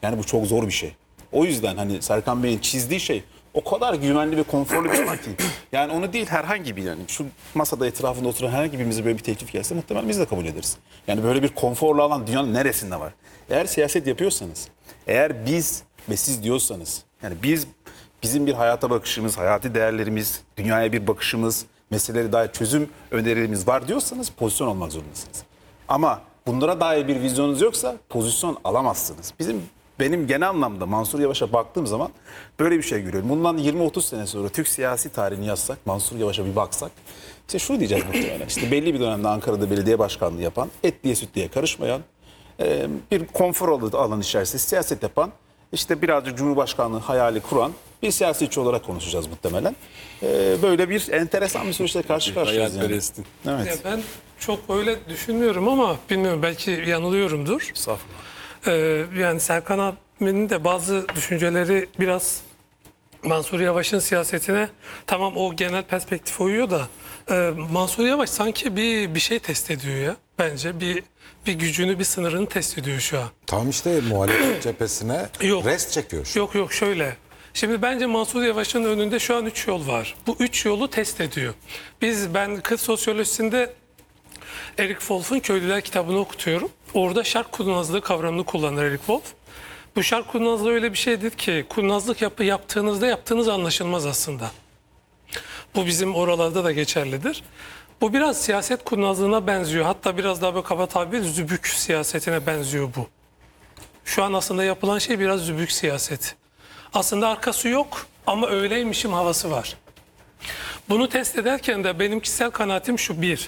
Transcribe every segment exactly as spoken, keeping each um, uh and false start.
Yani bu çok zor bir şey. O yüzden hani Serkan Bey'in çizdiği şey o kadar güvenli ve konforlu bir alan ki. Yani onu değil herhangi bir, yani şu masada etrafında oturan herhangi birimize böyle bir teklif gelse muhtemelen biz de kabul ederiz. Yani böyle bir konforlu alan dünyanın neresinde var? Eğer siyaset yapıyorsanız, eğer biz ve siz diyorsanız, yani biz bizim bir hayata bakışımız, hayati değerlerimiz, dünyaya bir bakışımız, meseleleri dair çözüm önerilerimiz var diyorsanız pozisyon almak zorundasınız. Ama bunlara dair bir vizyonunuz yoksa pozisyon alamazsınız. Bizim benim genel anlamda Mansur Yavaş'a baktığım zaman böyle bir şey görüyorum. Bundan yirmi otuz sene sonra Türk siyasi tarihini yazsak, Mansur Yavaş'a bir baksak, işte şunu diyeceğiz muhtemelen. İşte belli bir dönemde Ankara'da belediye başkanlığı yapan, etliye sütlüye karışmayan, bir konfor alanı içerisinde siyaset yapan, işte birazcık Cumhurbaşkanlığı hayali kuran bir siyasetçi olarak konuşacağız muhtemelen. Böyle bir enteresan bir süreçle karşı karşıyayız. Yani. Evet. Ya ben çok öyle düşünmüyorum ama bilmiyorum, belki yanılıyorumdur. Estağfurullah. Ee, yani Serkan abinin de bazı düşünceleri biraz Mansur Yavaş'ın siyasetine, tamam o genel perspektif uyuyor da e, Mansur Yavaş sanki bir bir şey test ediyor ya, bence bir bir gücünü, bir sınırını test ediyor şu an. Tam işte muhalefet cephesine Yok. rest çekiyor şu. Yok yok şöyle. Şimdi bence Mansur Yavaş'ın önünde şu an üç yol var. Bu üç yolu test ediyor. Biz ben kız sosyolojisinde Eric Wolff'un Köylüler kitabını okutuyorum. Orada şark kurnazlığı kavramını kullanır Eric Wolff. Bu şark kurnazlığı öyle bir şeydir ki kurnazlık yapı yaptığınızda yaptığınız anlaşılmaz aslında. Bu bizim oralarda da geçerlidir. Bu biraz siyaset kurnazlığına benziyor. Hatta biraz daha böyle kaba tabir zübük siyasetine benziyor bu. Şu an aslında yapılan şey biraz zübük siyaseti. Aslında arkası yok ama öyleymişim havası var. Bunu test ederken de benim kişisel kanaatim şu: bir,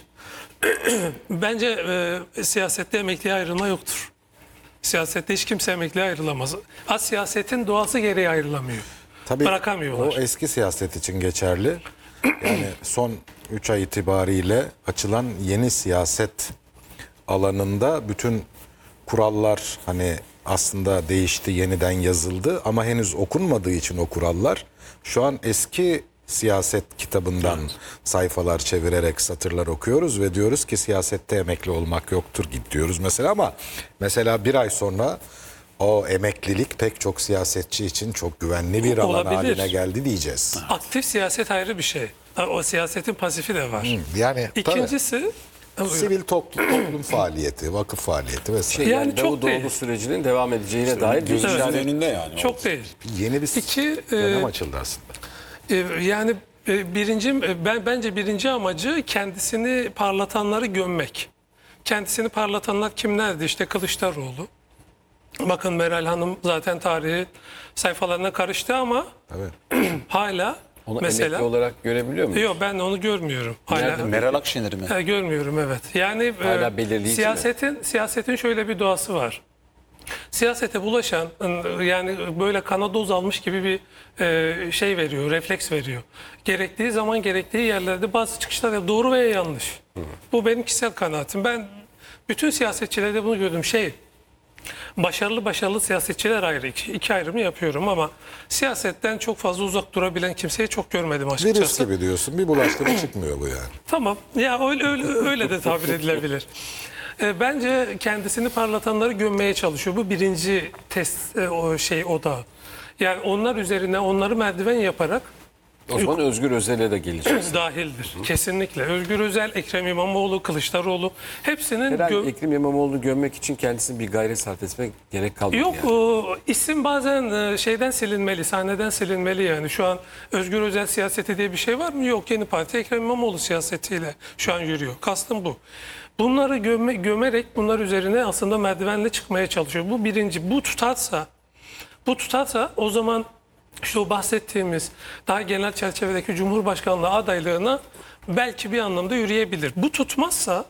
bence e, siyasette emekliye ayrılma yoktur. Siyasette hiç kimse emekliye ayrılamaz. Az siyasetin doğası gereği ayrılamıyor. Tabii bırakamıyorlar. o eski siyaset için geçerli. Yani son üç ay itibariyle açılan yeni siyaset alanında bütün kurallar hani aslında değişti, yeniden yazıldı ama henüz okunmadığı için o kurallar şu an eski siyaset kitabından evet. sayfalar çevirerek satırlar okuyoruz ve diyoruz ki siyasette emekli olmak yoktur git diyoruz mesela, ama mesela bir ay sonra o emeklilik pek çok siyasetçi için çok güvenli bir alan olabilir. haline geldi diyeceğiz. Aktif siyaset ayrı bir şey. O siyasetin pasifi de var. Hmm, yani İkincisi tabii, sivil toplum, toplum faaliyeti, vakıf faaliyeti vesaire. Şey, yani, yani çok çok değil. Doğu sürecinin devam edeceğine işte, dair bir evet. önünde yani. Çok değil. Yeni bir İki, dönem e, açıldı aslında. e, yani e, birinci ben bence birinci amacı kendisini parlatanları gömmek. Kendisini parlatanlar kimlerdi? İşte Kılıçdaroğlu. Bakın Meral Hanım zaten tarihi sayfalarına karıştı ama evet. hala onu mesela emekli olarak görebiliyor muyuz? Yok, ben onu görmüyorum. Hala Meral Akşener'i mi? e, görmüyorum, evet. Yani Hala e, belirleyici siyasetin mi? siyasetin şöyle bir doğası var. Siyasete bulaşan, yani böyle kana doz almış gibi bir e, şey veriyor, refleks veriyor. Gerektiği zaman gerektiği yerlerde bazı çıkışlar yap- doğru veya yanlış. Hı. Bu benim kişisel kanaatim. Ben bütün siyasetçilerde bunu gördüm. Şey, başarılı başarılı siyasetçiler ayrı. İki, iki ayrımı yapıyorum ama siyasetten çok fazla uzak durabilen kimseyi çok görmedim açıkçası. Virüs gibi diyorsun. Bir bulaştı mı çıkmıyor bu yani. Tamam. Ya öyle öyle, öyle de tabir edilebilir. E, bence kendisini parlatanları gömmeye çalışıyor. Bu birinci test e, o şey o da. Yani onlar üzerine onları merdiven yaparak O zaman Özgür Özel'e de geleceğiz. dahildir. Kesinlikle. Özgür Özel, Ekrem İmamoğlu, Kılıçdaroğlu hepsinin Herhalde gö- Ekrem İmamoğlu'nu gömmek için kendisini bir gayret sarf etmek gerek kalmadı. Yok, yani. o isim bazen e, şeyden silinmeli, sahneden silinmeli yani. Şu an Özgür Özel siyaseti diye bir şey var mı? Yok. Yeni Parti Ekrem İmamoğlu siyasetiyle şu an yürüyor. Kastım bu. Bunları gömme, gömerek bunlar üzerine aslında merdivenle çıkmaya çalışıyor. Bu birinci. Bu tutarsa, bu tutarsa o zaman işte o bahsettiğimiz daha genel çerçevedeki Cumhurbaşkanlığı adaylığına belki bir anlamda yürüyebilir. Bu tutmazsa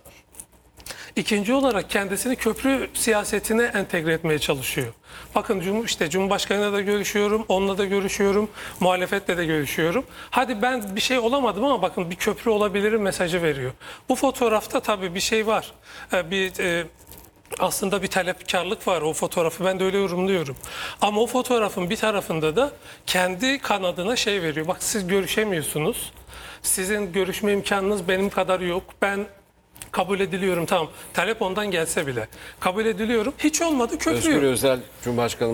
İkinci olarak kendisini köprü siyasetine entegre etmeye çalışıyor. Bakın Cum işte Cumhurbaşkanıyla da görüşüyorum, onunla da görüşüyorum, muhalefetle de görüşüyorum. Hadi ben bir şey olamadım ama bakın bir köprü olabilirim mesajı veriyor. Bu fotoğrafta tabii bir şey var. Ee, bir e, aslında bir talepkarlık var o fotoğrafı, ben de öyle yorumluyorum. Ama o fotoğrafın bir tarafında da kendi kanadına şey veriyor. Bak siz görüşemiyorsunuz. Sizin görüşme imkanınız benim kadar yok. Ben kabul ediliyorum, tamam. Talep ondan gelse bile. Kabul ediliyorum. Hiç olmadı, köprü Özgür yok. Özel Cumhurbaşkanı